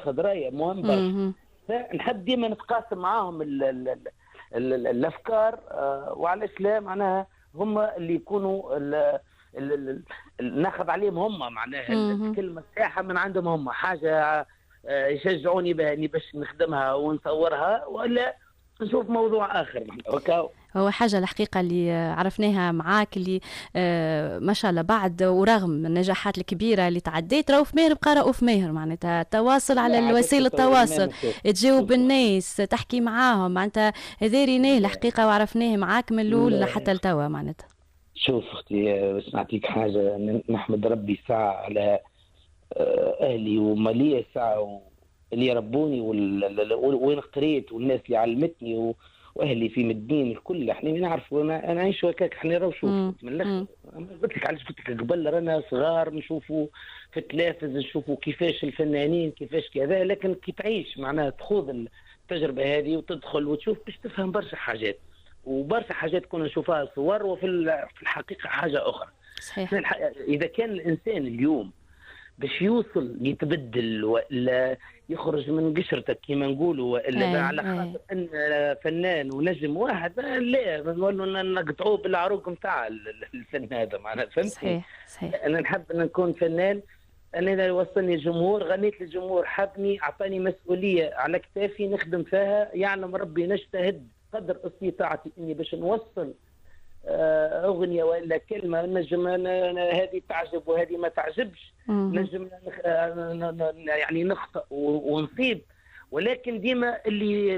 ناخذ رايه مهم برشا. نحب ديما نتقاسم معاهم الافكار، وعلاش لا معناها هما اللي يكونوا ناخذ عليهم هما معناها الكلمه الصحيحه من عندهم هما، حاجه يشجعوني بها اني باش نخدمها ونصورها، ولا نشوف موضوع اخر. هو حاجة الحقيقة اللي عرفناها معاك، اللي ما شاء الله بعد ورغم النجاحات الكبيرة اللي تعديت، راهو في ماهر بقى رؤوف ماهر، معناتها التواصل على وسائل التواصل، تجاوب الناس، تحكي معاهم، معناتها هذا ريناه الحقيقة وعرفناه معاك من الأول حتى لتوا معناتها. شوف أختي، باش نعطيك حاجة، نحمد ربي ساعة على أهلي ومالية ساعة اللي ربوني وين قريت والناس اللي علمتني واهلي في مدين الكل. احنا نعرفوا انا نعيش هكاك. احنا راهو شوف من الاخر قلت لك، علاش قلت لك قبل رانا صغار نشوفوا في التلفز، نشوفوا كيفاش الفنانين كيفاش كذا، لكن كي تعيش معناها تخوض التجربه هذه وتدخل وتشوف باش تفهم برشا حاجات، وبرشا حاجات كنا نشوفها صور وفي الحقيقه حاجه اخرى. صحيح. اذا كان الانسان اليوم باش يوصل يتبدل ولا يخرج من قشرتك كما نقولوا، والا على خاطر ان فنان ونجم واحد، لا نقولوا نقطعوه بالعروق نتاع الفن هذا معناها، فهمتني؟ صحيح. انا نحب ان نكون فنان، انا اذا وصلني الجمهور، غنيت للجمهور، حبني، اعطاني مسؤوليه على كتافي نخدم فيها، يعلم ربي نجتهد قدر استطاعتي اني باش نوصل اغنيه ولا كلمه، نجم هذه تعجب وهذه ما تعجبش، نجم يعني نخطئ ونصيب، ولكن ديما اللي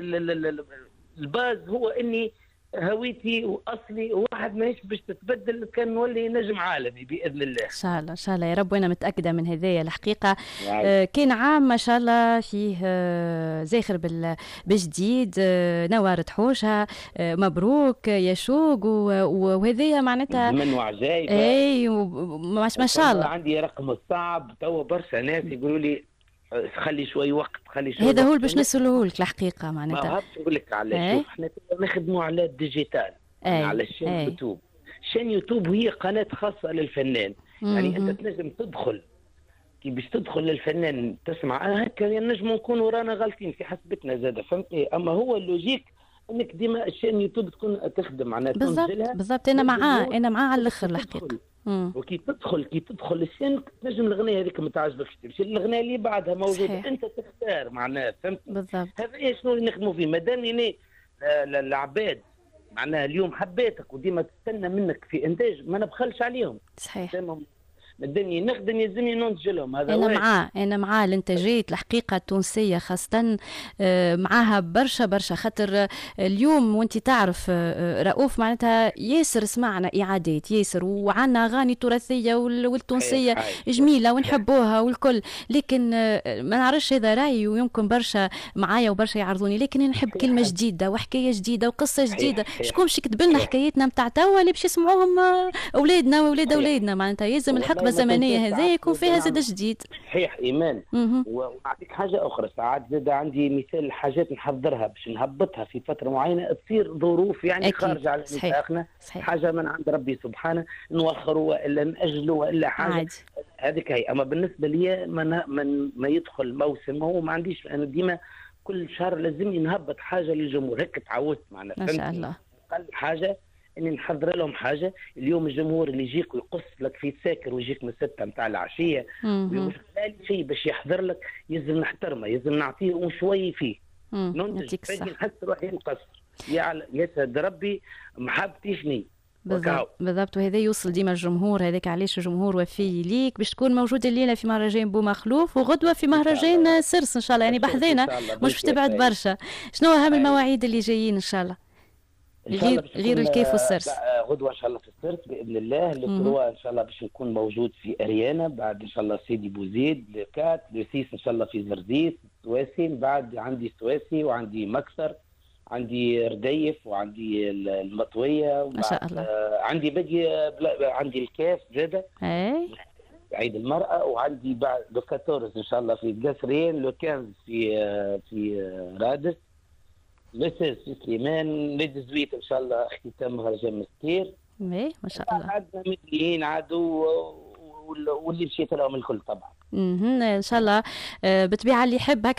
الباز هو اني هويتي واصلي واحد، ماهيش باش تتبدل، كان نولي نجم عالمي باذن الله. ان شاء الله ان شاء الله يا رب، وانا متاكده من هذايا الحقيقه. كان عام ما شاء الله فيه زاخر بالجديد، نوار تحوشها، مبروك يا شوق، وهذايا معناتها من وعجايبه. اي ما شاء الله. عندي رقم صعب توا، برشا ناس يقولوا لي خلي شوي وقت، خلي شوي هذا وقت. هو باش نسأله لك الحقيقه معناتها. ما هبش نقول لك علاش. شوف احنا نخدموا على الديجيتال، على الشين يوتيوب. شين يوتيوب هي قناه خاصه للفنان. يعني انت تنجم تدخل كي باش تدخل للفنان تسمع هكا، نجم نكونوا رانا غالطين في حسبتنا زاده، فهمتني؟ اما هو اللوجيك انك ديما الشين يوتيوب تكون تخدم معناها بالضبط. انا معاه على الاخر الحقيقه. وكي تدخل الشين تنجم الاغنيه هذيك ما تعجبكش، تمشي الاغنيه اللي بعدها موجوده. صحيح. انت تختار معناها، فهمت؟ بالضبط. هذا شنو اللي نخدموا فيه. مادام العباد معناها اليوم حبيتك وديما تستنى منك في انتاج، ما نبخلش عليهم. صحيح. الدنيا نخدم يلزمني ننتج لهم. هذا انا معاه الانتاجيه الحقيقه التونسيه خاصه، معاها برشا خاطر اليوم وانت تعرف رؤوف معناتها ياسر سمعنا اعادات ياسر، وعنا اغاني تراثيه والتونسيه جميله ونحبوها والكل، لكن ما نعرفش هذا رايي ويمكن برشا معايا وبرشا يعرضوني، لكن نحب كلمه جديده وحكايه جديده وقصه جديده. شكون باش يكتب لنا حكايتنا نتاع توا اللي باش يسمعوهم اولادنا واولاد اولادنا؟ معناتها يلزم الحقبه الزمنيه هذه يكون فيها زاد جديد. صحيح ايمان. ونعطيك حاجه اخرى، ساعات زاد عندي مثال حاجات نحضرها باش نهبطها في فتره معينه، تصير ظروف يعني خارجه على نطاقنا، حاجه من عند ربي سبحانه، نوخروا والا ناجلوا والا حاجه هذيك هي. اما بالنسبه لي ما يدخل موسم، هو ما عنديش انا ديما كل شهر لازمني نهبط حاجه للجمهور، هيك تعودت معنا. ما شاء الله. اقل حاجه اني نحضر لهم حاجه. اليوم الجمهور اللي يجيك ويقص لك في ساكر ويجيك من 6 متاع العشيه ويوش شيء باش يحضر لك، يلزم نحترمه، يلزم نعطيه شوي فيه ننتج، نحس روحي مقصر. يسعد ربي محبتيشني. بالضبط. وهذا يوصل ديما الجمهور، هذاك علاش الجمهور وفي ليك باش تكون موجود الليله في مهرجان بومخلوف، وغدوه في مهرجان سرس ان شاء الله. يعني بحذينا مش باش تبعد برشا. شنو اهم المواعيد اللي جايين ان شاء الله غير الكيف والسرس؟ غدوه ان شاء الله في السرس باذن الله. لو ان شاء الله باش نكون موجود في اريانا، بعد ان شااء الله سيدي بوزيد، لكات لسيس ان شاء الله في زرزيس السواسي، بعد عندي السواسي وعندي مكسر، عندي رديف وعندي المطويه، ما شاء الله. عندي عندي الكاف زاده عيد المرأة، وعندي بعد لو 14 ان شاء الله في القصرين، لو 15 في رادس، لو 16 في سليمان، لو 18 ان شاء الله اختتام مهرجان مستير. ما شاء الله. عندنا مدينين عادوا واللي مشيت لهم الكل طبعا. ان شاء الله. بالطبيعه اللي يحب